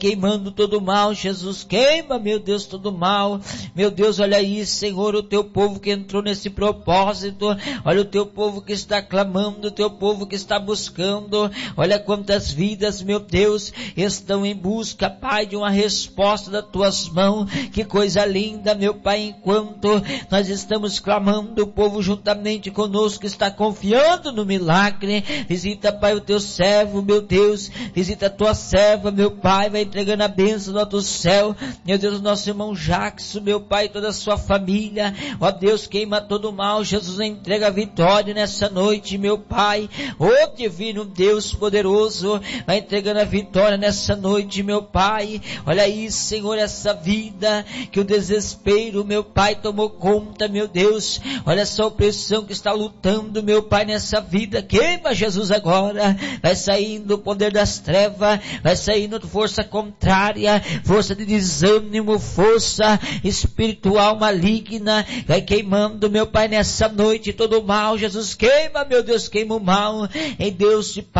queimando todo mal, Jesus, queima, meu Deus, todo mal, meu Deus, olha aí, Senhor, o teu povo que entrou nesse propósito, olha o teu povo que está clamando, o teu povo que está buscando, olha quantas vidas, meu Deus, estão em busca, Pai, de uma resposta das tuas mãos, que coisa linda, meu Pai, enquanto nós estamos clamando, o povo juntamente conosco está confiando no milagre. Visita, Pai, o teu servo, meu Deus, visita a tua serva, meu Pai, vai entregando a bênção do teu céu, meu Deus, o nosso irmão Jackson, meu Pai, toda a sua família, ó Deus, queima todo o mal, Jesus, entrega a vitória nessa noite, meu Pai, ó divino Deus poderoso, vai entregando a vitória nessa noite, meu Pai, olha aí, Senhor, essa vida, que o desespero, meu Pai, tomou conta, meu Deus, olha essa opressão que está lutando, meu Pai, nessa vida, queima, Jesus, agora, vai saindo o poder das trevas, vai saindo força contrária, força de desânimo, força espiritual maligna, vai queimando, meu Pai, nessa noite, todo o mal, Jesus, queima, meu Deus, queima o mal, em Deus de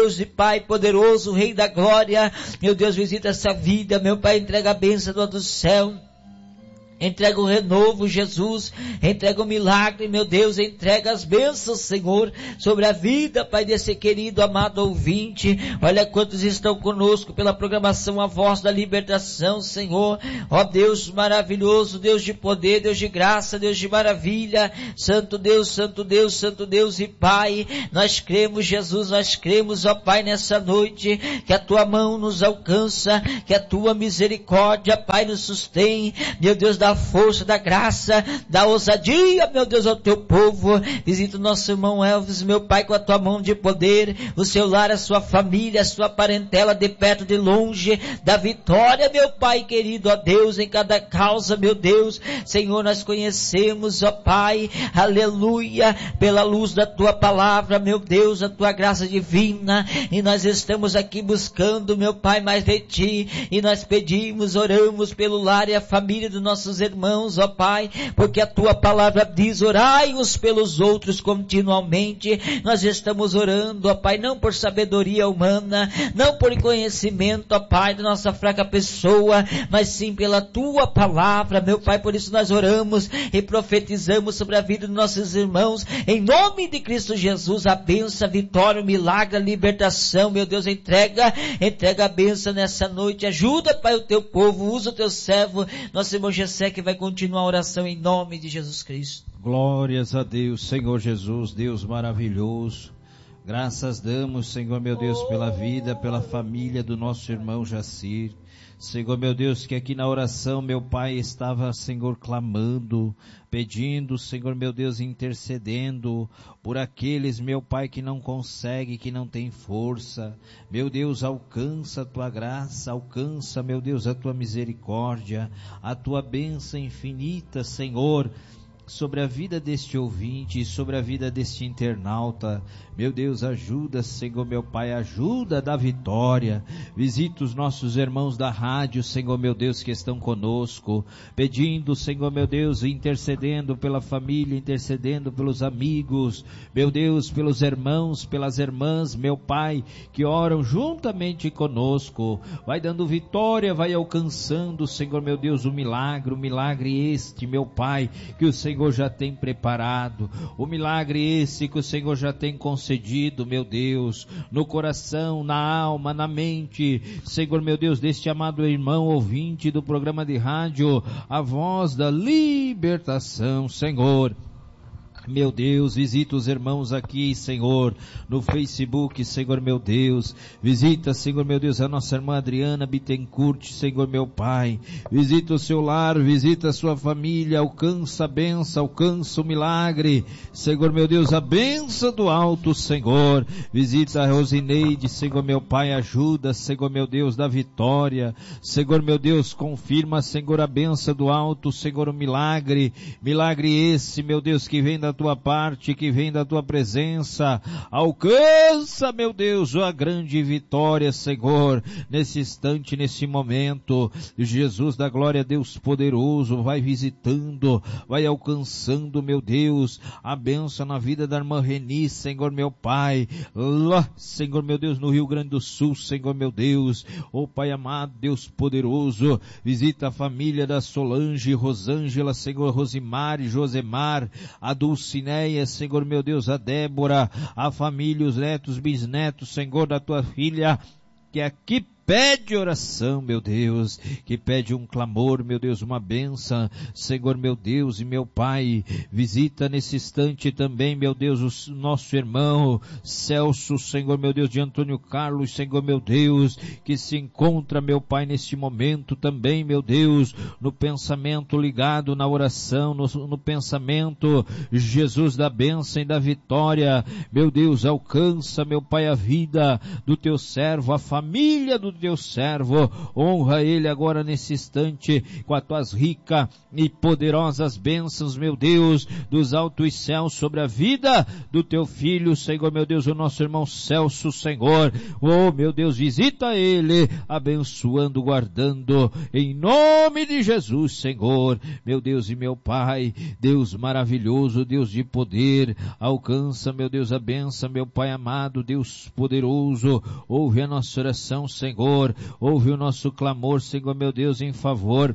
Pai poderoso, Rei da glória, meu Deus, visita essa vida, meu Pai, entrega a bênção do céu, entrega o renovo, Jesus, entrega o milagre, meu Deus, entrega as bênçãos, Senhor, sobre a vida, Pai, desse querido, amado ouvinte, olha quantos estão conosco pela programação A Voz da Libertação, Senhor, ó Deus maravilhoso, Deus de poder, Deus de graça, Deus de maravilha, Santo Deus, Santo Deus, Santo Deus e Pai, nós cremos, Jesus, nós cremos, ó Pai, nessa noite, que a Tua mão nos alcança, que a Tua misericórdia, Pai, nos sustém, meu Deus, da força, da graça, da ousadia, meu Deus, ao teu povo, visita o nosso irmão Elvis, meu Pai, com a tua mão de poder, o seu lar, a sua família, a sua parentela, de perto, de longe, da vitória, meu Pai querido, ó Deus, em cada causa, meu Deus, Senhor, nós conhecemos, ó Pai, aleluia, pela luz da tua palavra, meu Deus, a tua graça divina, e nós estamos aqui buscando, meu Pai, mais de ti, e nós pedimos, oramos pelo lar e a família dos nossos irmãos, ó Pai, porque a tua palavra diz, orai uns pelos outros continuamente. Nós estamos orando, ó Pai, não por sabedoria humana, não por conhecimento, ó Pai, da nossa fraca pessoa, mas sim pela tua palavra, meu Pai. Por isso nós oramos e profetizamos sobre a vida dos nossos irmãos, em nome de Cristo Jesus, a bênção, a vitória, o milagre, a libertação, meu Deus, entrega a bênção nessa noite, ajuda, Pai, o teu povo, usa o teu servo, nosso irmão Gessé, que vai continuar a oração em nome de Jesus Cristo. Glórias a Deus, Senhor Jesus, Deus maravilhoso. Graças damos, Senhor meu Deus, pela vida, pela família do nosso irmão Jacir. Senhor meu Deus, que aqui na oração, meu Pai, estava, Senhor, clamando, pedindo, Senhor meu Deus, intercedendo por aqueles, meu Pai, que não conseguem, que não tem força. Meu Deus, alcança a tua graça, alcança, meu Deus, a tua misericórdia, a tua bênção infinita, Senhor, sobre a vida deste ouvinte, sobre a vida deste internauta. Meu Deus, ajuda, Senhor meu Pai, ajuda da vitória. Visita os nossos irmãos da rádio, Senhor meu Deus, que estão conosco, pedindo, Senhor meu Deus, intercedendo pela família, intercedendo pelos amigos, meu Deus, pelos irmãos, pelas irmãs, meu Pai, que oram juntamente conosco. Vai dando vitória, vai alcançando, Senhor meu Deus, o milagre este, meu Pai, que o Senhor já tem preparado, o milagre esse que o Senhor já tem concedido, meu Deus, no coração, na alma, na mente, Senhor meu Deus, deste amado irmão ouvinte do programa de rádio, A Voz da Libertação, Senhor. Meu Deus, visita os irmãos aqui, Senhor, no Facebook, Senhor meu Deus. Visita, Senhor meu Deus, a nossa irmã Adriana Bittencourt, Senhor meu Pai. Visita o seu lar, visita a sua família, alcança a bênção, alcança o milagre. Senhor meu Deus, a bênção do alto, Senhor. Visita a Rosineide, Senhor meu Pai, ajuda, Senhor meu Deus, da vitória. Senhor meu Deus, confirma, Senhor, a bênção do alto, Senhor, o milagre. Milagre esse, meu Deus, que vem da tua parte, que vem da tua presença. Alcança, meu Deus, a grande vitória, Senhor, nesse instante, nesse momento. Jesus da glória, Deus poderoso, vai visitando, vai alcançando, meu Deus, a bênção na vida da irmã Reni, Senhor meu Pai, lá, Senhor meu Deus, no Rio Grande do Sul, Senhor meu Deus, Pai amado, Deus poderoso, visita a família da Solange, Rosângela, Senhor, Rosimar, Josemar, a Dulcineia, Senhor meu Deus, a Débora, a família, os netos, bisnetos, Senhor, da tua filha, que aqui pede oração, meu Deus, que pede um clamor, meu Deus, uma bênção, Senhor, meu Deus e meu Pai, visita nesse instante também, meu Deus, o nosso irmão Celso, Senhor, meu Deus, de Antônio Carlos, Senhor, meu Deus, que se encontra, meu Pai, neste momento também, meu Deus, no pensamento ligado na oração, no pensamento, Jesus, da bênção e da vitória, meu Deus, alcança, meu Pai, a vida do teu servo, a família do teu servo, honra ele agora nesse instante com as tuas ricas e poderosas bênçãos, meu Deus, dos altos céus sobre a vida do teu filho, Senhor, meu Deus, o nosso irmão Celso, Senhor, meu Deus, visita ele, abençoando, guardando, em nome de Jesus, Senhor, meu Deus e meu Pai, Deus maravilhoso, Deus de poder, alcança, meu Deus, a bênção, meu Pai amado, Deus poderoso, ouve a nossa oração, Senhor, ouve o nosso clamor, Senhor, meu Deus, em favor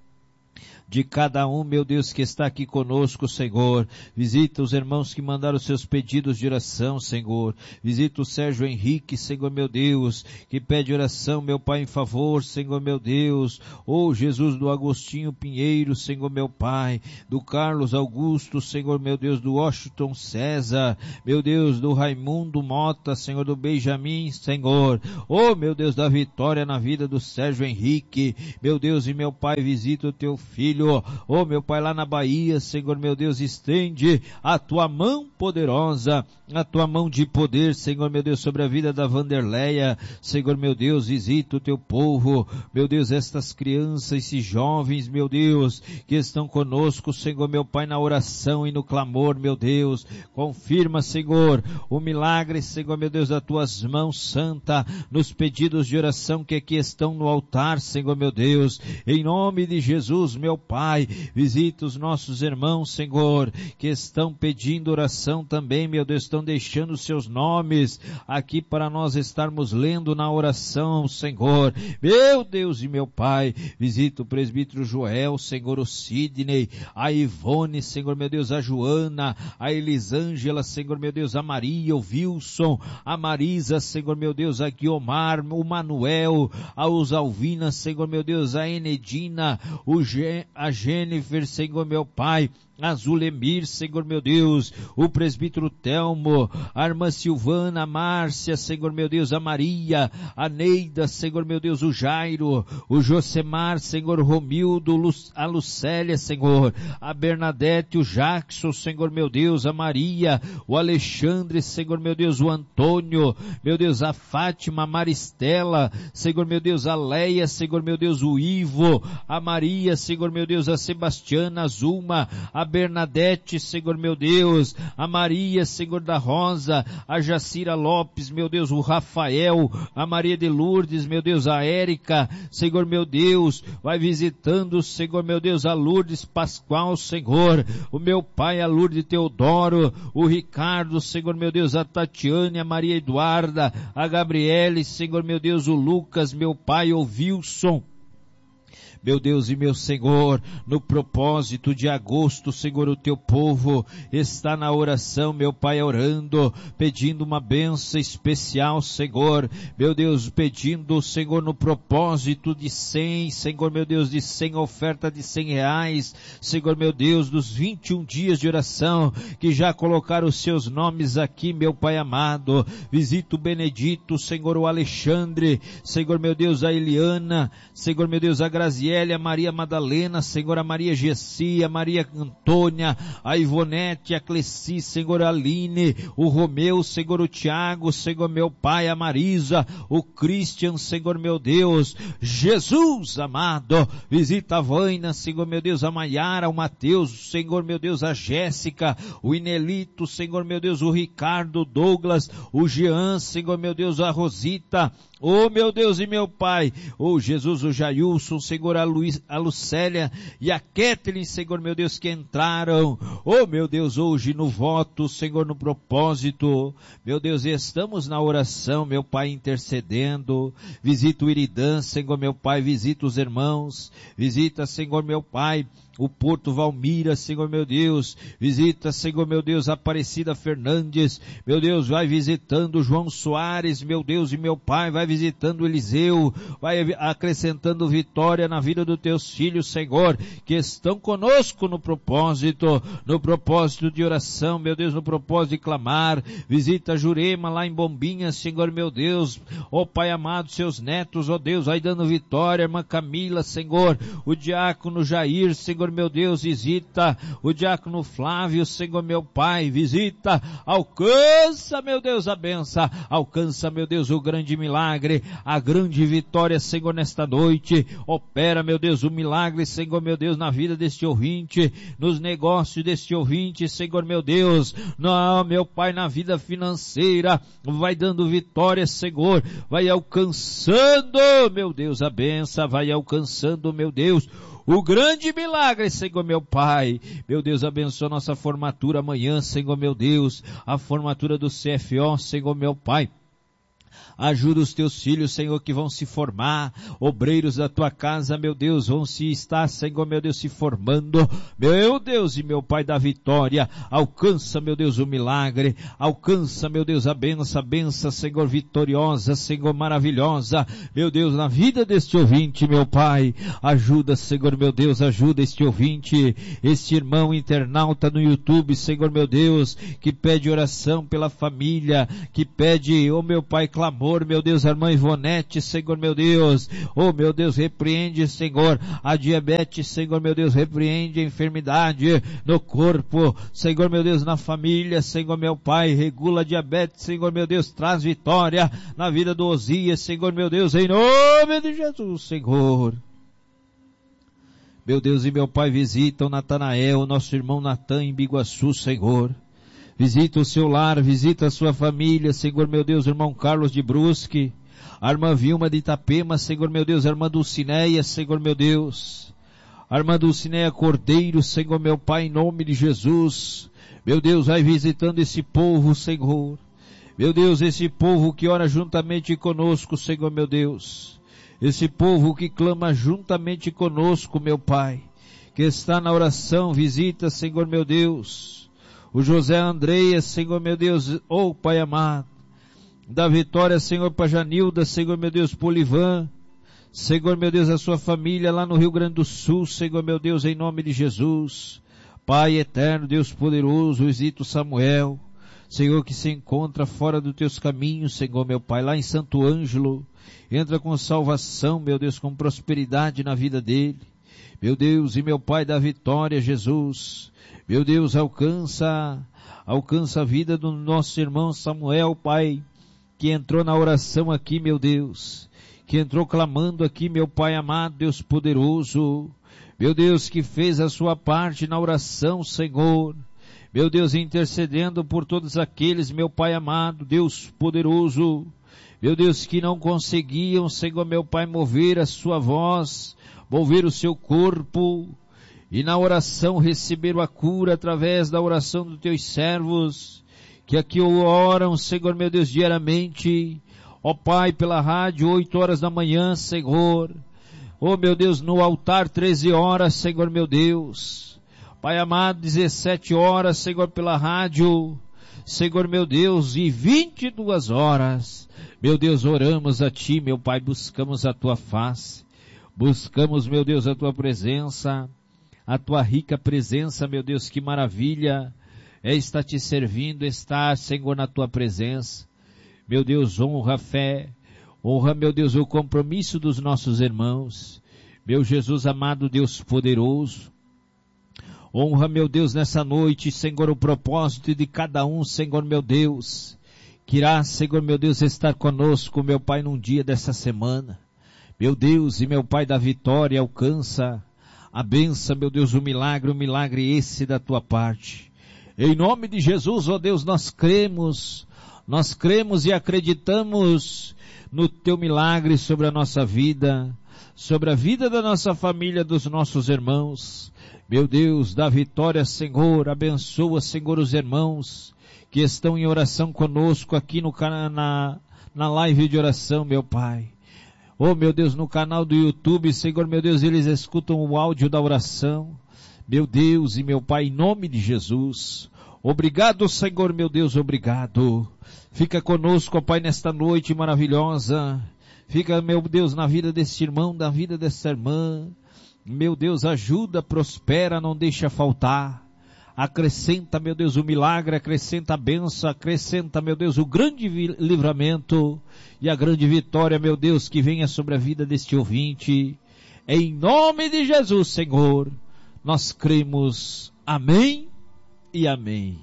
de cada um, meu Deus, que está aqui conosco, Senhor. Visita os irmãos que mandaram seus pedidos de oração, Senhor. Visita o Sérgio Henrique, Senhor, meu Deus, que pede oração, meu Pai, em favor, Senhor, meu Deus. Jesus, do Agostinho Pinheiro, Senhor, meu Pai. Do Carlos Augusto, Senhor, meu Deus, do Washington César. Meu Deus, do Raimundo Mota, Senhor, do Benjamin, Senhor. Meu Deus, da vitória na vida do Sérgio Henrique. Meu Deus e meu Pai, visita o teu filho. Meu Pai, lá na Bahia, Senhor, meu Deus, estende a tua mão poderosa, a tua mão de poder, Senhor, meu Deus, sobre a vida da Vanderleia, Senhor, meu Deus, visita o teu povo, meu Deus, estas crianças, esses jovens, meu Deus, que estão conosco, Senhor, meu Pai, na oração e no clamor, meu Deus, confirma, Senhor, o milagre, Senhor, meu Deus, das tuas mãos santa, nos pedidos de oração que aqui estão no altar, Senhor, meu Deus, em nome de Jesus, meu Pai, visita os nossos irmãos, Senhor, que estão pedindo oração também, meu Deus, estão deixando seus nomes aqui para nós estarmos lendo na oração, Senhor, meu Deus e meu Pai, visita o presbítero Joel, Senhor, o Sidney, a Ivone, Senhor, meu Deus, a Joana, a Elisângela, Senhor, meu Deus, a Maria, o Wilson, a Marisa, Senhor, meu Deus, a Guiomar, o Manuel, a Usalvina, Senhor, meu Deus, a Enedina, a Jennifer, Senhor, meu Pai, a Zulemir, Senhor, meu Deus, o presbítero Telmo, a irmã Silvana, a Márcia, Senhor, meu Deus, a Maria, a Neida, Senhor, meu Deus, o Jairo, o Josemar, Senhor, Romildo, a Lucélia, Senhor, a Bernadette, o Jackson, Senhor, meu Deus, a Maria, o Alexandre, Senhor, meu Deus, o Antônio, meu Deus, a Fátima, a Maristela, Senhor, meu Deus, a Leia, Senhor, meu Deus, o Ivo, a Maria, Senhor, meu Deus, a Sebastiana, a Zulma, a Bernadette, Senhor, meu Deus, a Maria, Senhor, da Rosa, a Jacira Lopes, meu Deus, o Rafael, a Maria de Lourdes, meu Deus, a Érica, Senhor, meu Deus, vai visitando, Senhor, meu Deus, a Lourdes Pascoal, Senhor, o meu Pai, a Lourdes Teodoro, o Ricardo, Senhor, meu Deus, a Tatiane, a Maria Eduarda, a Gabriele, Senhor, meu Deus, o Lucas, meu Pai, o Wilson, meu Deus e meu Senhor, no propósito de agosto, Senhor, o teu povo está na oração, meu Pai, orando, pedindo uma bênção especial, Senhor, meu Deus, pedindo, Senhor, no propósito de 100, Senhor, meu Deus, de 100 oferta de R$100, Senhor, meu Deus, dos 21 dias de oração, que já colocaram os seus nomes aqui, meu Pai amado, visita o Benedito, Senhor, o Alexandre, Senhor, meu Deus, a Eliana, Senhor, meu Deus, a Graziela, Graziele, a Maria Madalena, Senhor, a Maria Gessia, a Maria Antônia, a Ivonete, a Cleci, Senhor, a Aline, o Romeu, Senhor, o Tiago, Senhor, meu Pai, a Marisa, o Christian, Senhor, meu Deus, Jesus amado, visita a Vaina, Senhor, meu Deus, a Maiara, o Mateus, Senhor, meu Deus, a Jéssica, o Inelito, Senhor, meu Deus, o Ricardo, o Douglas, o Jean, Senhor, meu Deus, a Rosita, oh meu Deus e meu Pai, oh Jesus, o Jailson, Senhor, a Lucélia e a Kathleen, Senhor, meu Deus, que entraram, oh meu Deus, hoje no voto, Senhor, no propósito, meu Deus, estamos na oração, meu Pai, intercedendo, visita o Iridã, Senhor, meu Pai, visita os irmãos, visita, Senhor, meu Pai, o Porto Valmira, Senhor meu Deus, visita, Senhor meu Deus, Aparecida Fernandes, meu Deus, vai visitando João Soares, meu Deus e meu Pai, vai visitando Eliseu, vai acrescentando vitória na vida dos teus filhos, Senhor, que estão conosco no propósito de oração, meu Deus, no propósito de clamar, visita Jurema lá em Bombinhas, Senhor meu Deus, ó Pai amado, seus netos, ó Deus, vai dando vitória, irmã Camila, Senhor, o diácono Jair, Senhor meu Deus, visita o diácono Flávio, Senhor meu Pai, visita, alcança, meu Deus, a benção, alcança, meu Deus, o grande milagre, a grande vitória, Senhor, nesta noite, opera, meu Deus, o milagre, Senhor meu Deus, na vida deste ouvinte, nos negócios deste ouvinte, Senhor meu Deus, não, meu Pai, na vida financeira, vai dando vitória, Senhor, vai alcançando, meu Deus, a benção, vai alcançando, meu Deus, o grande milagre, Senhor meu Pai. Meu Deus, abençoa nossa formatura amanhã, Senhor meu Deus. A formatura do CFO, Senhor meu Pai. Ajuda os teus filhos, Senhor, que vão se formar, obreiros da tua casa, meu Deus, vão se estar, Senhor, meu Deus, se formando, meu Deus e meu Pai da vitória, alcança, meu Deus, o milagre, alcança, meu Deus, a benção, Senhor, vitoriosa, Senhor, maravilhosa, meu Deus, na vida deste ouvinte, meu Pai, ajuda, Senhor, meu Deus, ajuda este ouvinte, este irmão internauta no YouTube, Senhor, meu Deus, que pede oração pela família, que pede, oh meu Pai, clamor, meu Deus, a irmã Ivonete, Senhor meu Deus, oh meu Deus, repreende, Senhor, a diabetes, Senhor meu Deus, repreende a enfermidade no corpo, Senhor meu Deus, na família, Senhor meu Pai, regula a diabetes, Senhor meu Deus, traz vitória na vida do Osias, Senhor meu Deus, em nome de Jesus, Senhor. Meu Deus e meu Pai, visita o Natanael, nosso irmão Natan em Biguaçu, Senhor. Visita o seu lar, visita a sua família, Senhor meu Deus, irmão Carlos de Brusque, a irmã Vilma de Itapema, Senhor meu Deus, a irmã Dulcineia, Senhor meu Deus, a irmã Dulcineia Cordeiro, Senhor meu Pai, em nome de Jesus, meu Deus, vai visitando esse povo, Senhor, meu Deus, esse povo que ora juntamente conosco, Senhor meu Deus, esse povo que clama juntamente conosco, meu Pai, que está na oração, visita, Senhor meu Deus, o José Andreia, Senhor meu Deus, oh Pai amado, da vitória, Senhor, para Janilda, Senhor meu Deus, Polivan, Senhor meu Deus, a sua família lá no Rio Grande do Sul, Senhor meu Deus, em nome de Jesus, Pai eterno, Deus poderoso, visita o Samuel, Senhor, que se encontra fora dos teus caminhos, Senhor meu Pai, lá em Santo Ângelo, entra com salvação, meu Deus, com prosperidade na vida dele, meu Deus e meu Pai da vitória, Jesus, meu Deus, alcança a vida do nosso irmão Samuel, Pai, que entrou na oração aqui, meu Deus, que entrou clamando aqui, meu Pai amado, Deus poderoso, meu Deus, que fez a sua parte na oração, Senhor, meu Deus, intercedendo por todos aqueles, meu Pai amado, Deus poderoso, meu Deus, que não conseguiam, Senhor, meu Pai, mover a sua voz, mover o seu corpo, e na oração receberam a cura através da oração dos teus servos, que aqui oram, Senhor meu Deus, diariamente, ó Pai, pela rádio, 8 horas da manhã, Senhor, ó meu Deus, no altar, 13 horas, Senhor meu Deus, Pai amado, 17 horas, Senhor, pela rádio, Senhor meu Deus, e 22 horas, meu Deus, oramos a Ti, meu Pai, buscamos a Tua face, buscamos, meu Deus, a Tua presença, a Tua rica presença, meu Deus, que maravilha é estar Te servindo, estar, Senhor, na Tua presença. Meu Deus, honra a fé, honra, meu Deus, o compromisso dos nossos irmãos. Meu Jesus amado, Deus poderoso, honra, meu Deus, nessa noite, Senhor, o propósito de cada um, Senhor, meu Deus, que irá, Senhor, meu Deus, estar conosco, meu Pai, num dia dessa semana. Meu Deus e meu Pai da vitória, alcança a bênção, meu Deus, o milagre esse da tua parte. Em nome de Jesus, ó Deus, nós cremos e acreditamos no teu milagre sobre a nossa vida, sobre a vida da nossa família, dos nossos irmãos. Meu Deus, dá vitória, Senhor, abençoa, Senhor, os irmãos que estão em oração conosco aqui na live de oração, meu Pai. Oh, meu Deus, no canal do YouTube, Senhor, meu Deus, eles escutam o áudio da oração. Meu Deus e meu Pai, em nome de Jesus. Obrigado, Senhor, meu Deus, obrigado. Fica conosco, ó Pai, nesta noite maravilhosa. Fica, meu Deus, na vida desse irmão, na vida dessa irmã. Meu Deus, ajuda, prospera, não deixa faltar. Acrescenta, meu Deus, o milagre, acrescenta a bênção, acrescenta, meu Deus, o grande livramento e a grande vitória, meu Deus, que venha sobre a vida deste ouvinte. Em nome de Jesus, Senhor, nós cremos. Amém e amém.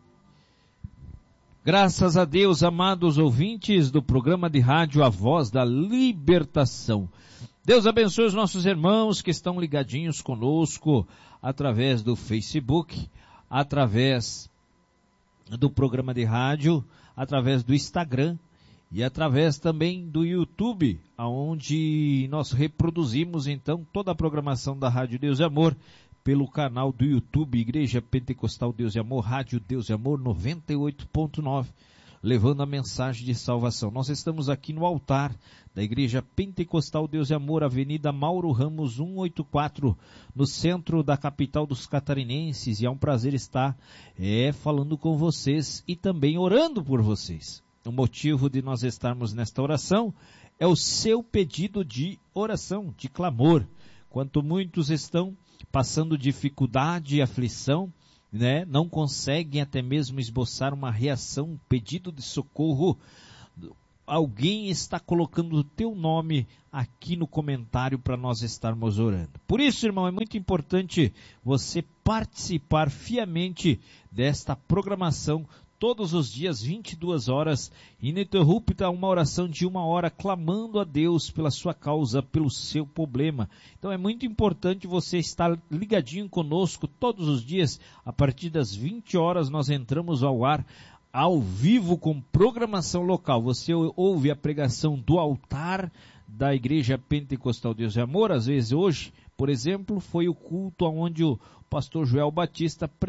Graças a Deus, amados ouvintes do programa de rádio A Voz da Libertação. Deus abençoe os nossos irmãos que estão ligadinhos conosco através do Facebook, através do programa de rádio, através do Instagram e através também do YouTube, onde nós reproduzimos então toda a programação da Rádio Deus e Amor pelo canal do YouTube, Igreja Pentecostal Deus e Amor, Rádio Deus e Amor 98.9, levando a mensagem de salvação. Nós estamos aqui no altar da Igreja Pentecostal Deus e Amor, Avenida Mauro Ramos 184, no centro da capital dos catarinenses, e é um prazer estar falando com vocês e também orando por vocês. O motivo de nós estarmos nesta oração é o seu pedido de oração, de clamor. Quanto muitos estão passando dificuldade e aflição, não conseguem até mesmo esboçar uma reação, um pedido de socorro, alguém está colocando o teu nome aqui no comentário para nós estarmos orando. Por isso, irmão, é muito importante você participar fielmente desta programação todos os dias, 22 horas, ininterrupta, uma oração de 1 hora, clamando a Deus pela sua causa, pelo seu problema. Então é muito importante você estar ligadinho conosco todos os dias. A partir das 20 horas nós entramos ao ar, ao vivo, com programação local. Você ouve a pregação do altar da Igreja Pentecostal Deus e Amor. Às vezes hoje, por exemplo, foi o culto onde o pastor Joel Batista